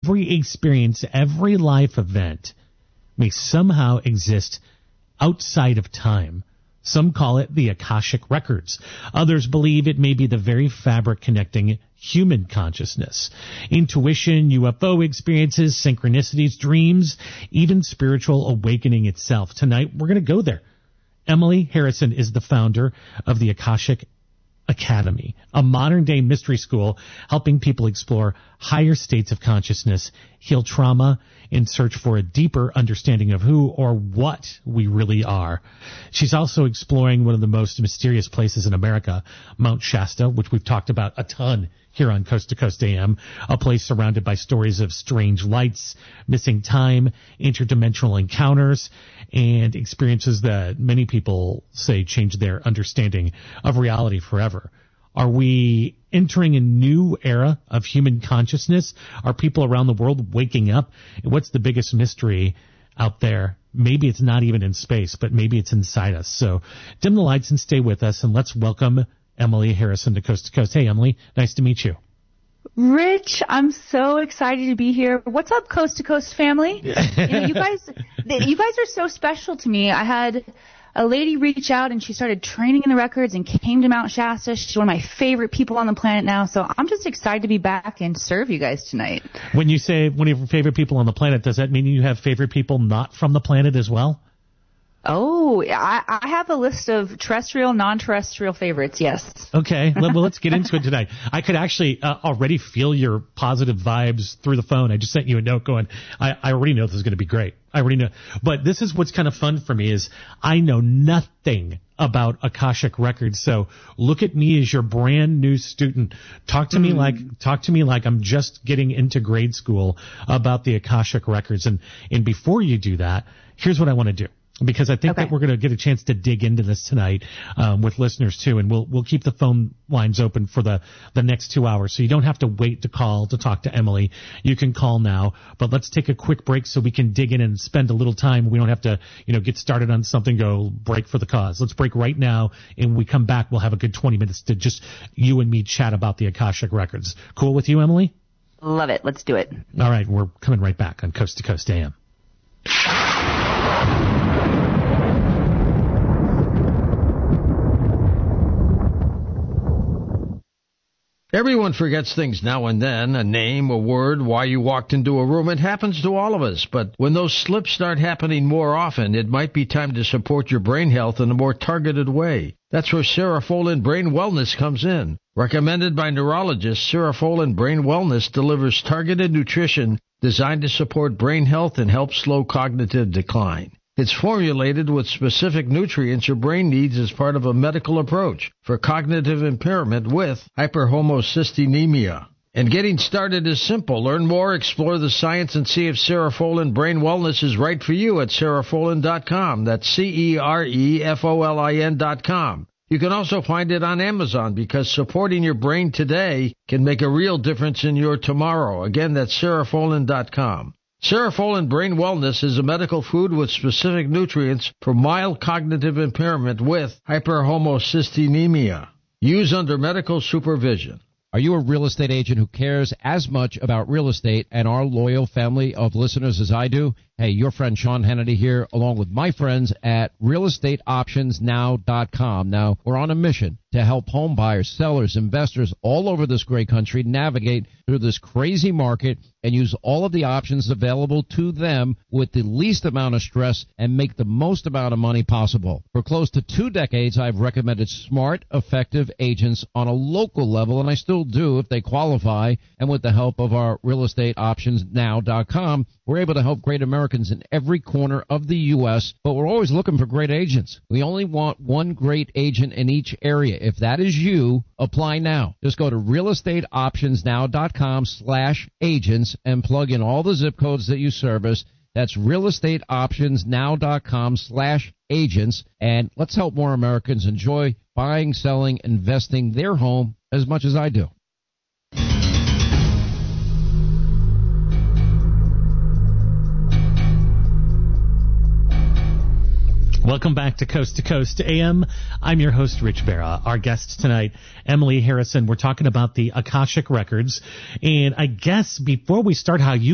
Every experience, every life event may somehow exist outside of time. Some call it the Akashic Records. Others believe it may be the very fabric connecting human consciousness. Intuition, UFO experiences, synchronicities, dreams, even spiritual awakening itself. Tonight, we're going to go there. Emily Harrison is the founder of the Akashic Academy, a modern-day mystery school helping people explore higher states of consciousness, heal trauma, and search for a deeper understanding of who or what we really are. She's also exploring one of the most mysterious places in America, Mount Shasta, which we've talked about a ton here on Coast to Coast AM, a place surrounded by stories of strange lights, missing time, interdimensional encounters, and experiences that many people say change their understanding of reality forever. Are we entering a new era of human consciousness? Are people around the world waking up? And what's the biggest mystery out there? Maybe it's not even in space, but maybe it's inside us. So dim the lights and stay with us, and let's welcome Emily Harrison to Coast. Hey, Emily, nice to meet you. Rich, I'm so excited to be here. What's up, Coast to Coast family? You guys are so special to me. I had a lady reach out, and she started training in the records and came to Mount Shasta. She's one of my favorite people on the planet now, so I'm just excited to be back and serve you guys tonight. When you say one of your favorite people on the planet, does that mean you have favorite people not from the planet as well? Oh, I have a list of terrestrial, non-terrestrial favorites, yes. Okay, well, let's get into it tonight. I could actually already feel your positive vibes through the phone. I just sent you a note going, I already know this is going to be great. I already know. But this is what's kind of fun for me is I know nothing about Akashic Records. So look at me as your brand new student. Talk to me like I'm just getting into grade school about the Akashic Records. And before you do that, here's what I want to do. Because I think that we're going to get a chance to dig into this tonight with listeners too, and we'll keep the phone lines open for the next 2 hours, so you don't have to wait to call to talk to Emily. You can call now, but let's take a quick break so we can dig in and spend a little time. We don't have to, get started on something, go break for the cause. Let's break right now, and when we come back, we'll have a good 20 minutes to just you and me chat about the Akashic Records. Cool with you, Emily? Love it. Let's do it. All right, we're coming right back on Coast to Coast AM. Everyone forgets things now and then, a name, a word, why you walked into a room. It happens to all of us. But when those slips start happening more often, it might be time to support your brain health in a more targeted way. That's where Cerefolin Brain Wellness comes in. Recommended by neurologists, Cerefolin Brain Wellness delivers targeted nutrition designed to support brain health and help slow cognitive decline. It's formulated with specific nutrients your brain needs as part of a medical approach for cognitive impairment with hyperhomocysteine. And getting started is simple. Learn more, explore the science, and see if Cerefolin Brain Wellness is right for you at Cerefolin.com. That's Cerefolin.com. You can also find it on Amazon because supporting your brain today can make a real difference in your tomorrow. Again, that's Cerefolin.com. Cerefolin Brain Wellness is a medical food with specific nutrients for mild cognitive impairment with hyperhomocysteine. Use under medical supervision. Are you a real estate agent who cares as much about real estate and our loyal family of listeners as I do? Hey, your friend Sean Hannity here, along with my friends at realestateoptionsnow.com. Now, we're on a mission to help home buyers, sellers, investors all over this great country navigate through this crazy market and use all of the options available to them with the least amount of stress and make the most amount of money possible. For close to 2 decades, I've recommended smart, effective agents on a local level, and I still do if they qualify. And with the help of our realestateoptionsnow.com, we're able to help great Americans in every corner of the U.S., but we're always looking for great agents. We only want one great agent in each area. If that is you, apply now. Just go to realestateoptionsnow.com/agents and plug in all the zip codes that you service. That's realestateoptionsnow.com/agents. And let's help more Americans enjoy buying, selling, investing their home as much as I do. Welcome back to Coast AM. I'm your host, Rich Barra. Our guest tonight, Emily Harrison. We're talking about the Akashic Records. And I guess before we start, how you